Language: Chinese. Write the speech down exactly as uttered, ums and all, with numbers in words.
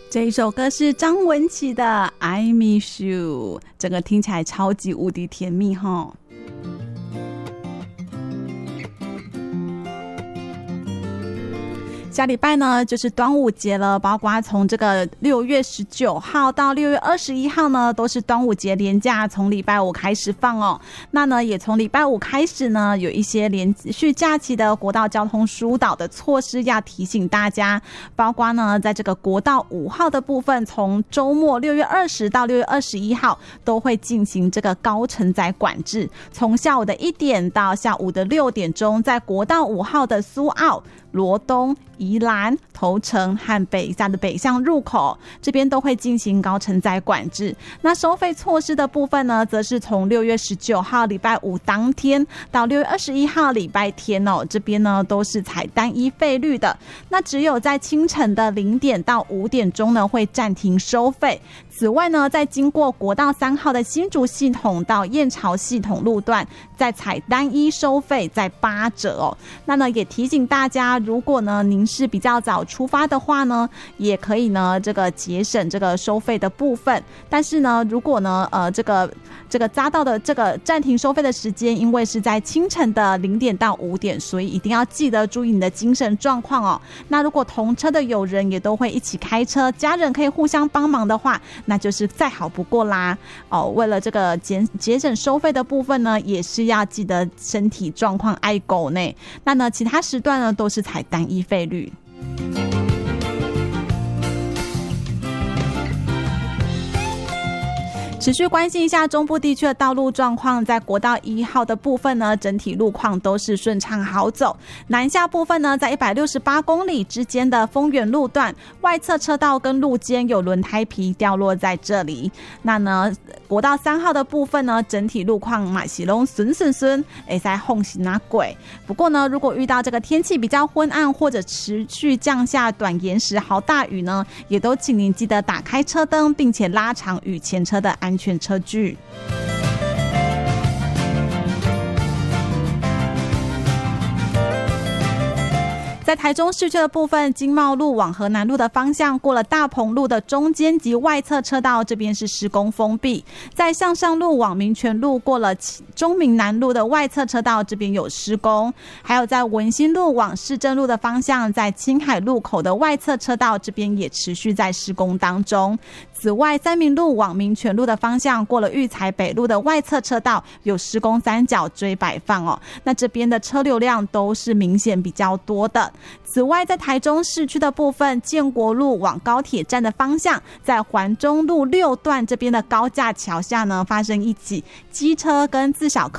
这一首歌是张文琪的 I Miss You， 整个听起来超级无敌甜蜜齁。下礼拜呢就是端午节了，包括从这个六月十九号到六月二十一号呢都是端午节连假，从礼拜五开始放哦。那呢也从礼拜五开始呢有一些连续假期的国道交通疏导的措施要提醒大家，包括呢在这个国道五号的部分，从周末六月二十到六月二十一号都会进行这个高承载管制，从下午的一点到下午的六点钟，在国道五号的苏澳、罗东、宜兰、头城和北下的北向入口这边都会进行高承载管制。那收费措施的部分呢，则是从六月十九号礼拜五当天到六月二十一号礼拜天哦，这边呢都是采单一费率的。那只有在清晨的零点到五点钟呢会暂停收费。此外呢，在经过国道三号的新竹系统到燕巢系统路段，再采单一收费在八折哦。那呢也提醒大家，如果呢您是比较早出发的话呢，也可以呢这个节省这个收费的部分。但是呢，如果呢呃这个这个匝道的这个暂停收费的时间，因为是在清晨的零点到五点，所以一定要记得注意你的精神状况哦。那如果同车的友人也都会一起开车，家人可以互相帮忙的话，那就是再好不过啦哦。为了这个节节省收费的部分呢，也是要记得身体状况爱狗呢。那呢，其他时段呢都是采单一费率。持续关心一下中部地区的道路状况，在国道一号的部分呢，整体路况都是顺畅好走。南下部分呢，在一百六十八公里之间的丰原路段，外侧车道跟路肩有轮胎皮掉落在这里。那呢，国道三号的部分呢，整体路况嘛是都顺顺顺，会在横行啊轨。不过呢，如果遇到这个天气比较昏暗或者持续降下短延时豪大雨呢，也都请您记得打开车灯，并且拉长与前车的安全车距。在台中市区的部分，经贸路往河南路的方向，过了大鹏路的中间及外侧车道，这边是施工封闭。在向上路往民权路，过了中民南路的外侧车道，这边有施工。还有在文心路往市政路的方向，在青海路口的外侧车道，这边也持续在施工当中。此外，三民路往民权路的方向，过了育才北路的外侧车道，有施工三角锥摆放哦。那这边的车流量都是明显比较多的。此外，在台中市区的部分，建国路往高铁站的方向，在环中路六段这边的高架桥下呢，发生一起机车跟自小